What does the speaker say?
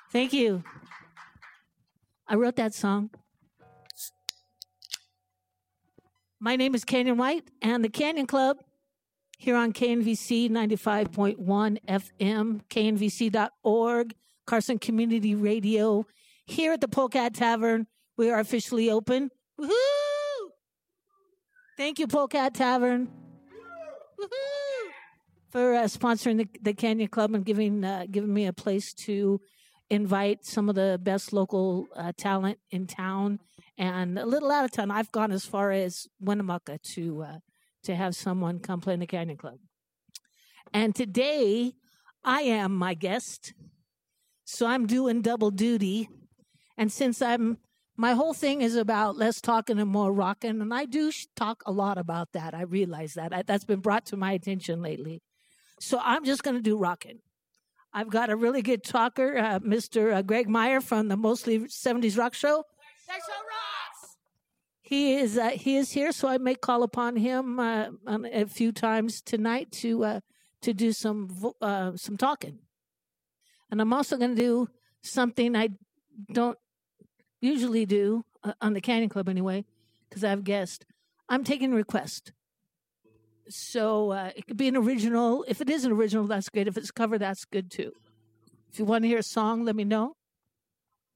Thank you. I wrote that song. My name is Canyon White, and the Canyon Club here on KNVC 95.1 FM, knvc.org, Carson Community Radio. Here at the Polecat Tavern, we are officially open. Woohoo! Thank you, Polecat Tavern. Woohoo! For sponsoring the Canyon Club and giving me a place to invite some of the best local talent in town, and a little out of town. I've gone as far as Winnemucca to have someone come play in the Canyon Club. And today, I am my guest, so I'm doing double duty. And since my whole thing is about less talking and more rocking, and I do talk a lot about that. I realize that. That's been brought to my attention lately. So I'm just going to do rocking. I've got a really good talker, Mr. Greg Meyer from the Mostly 70s Rock Show. That show rocks! He is here, so I may call upon him a few times tonight to do some talking. And I'm also going to do something I don't usually do on the Canyon Club anyway, because I have guests. I'm taking requests. So it could be an original. If it is an original, that's great. If it's a cover, that's good too. If you want to hear a song, let me know.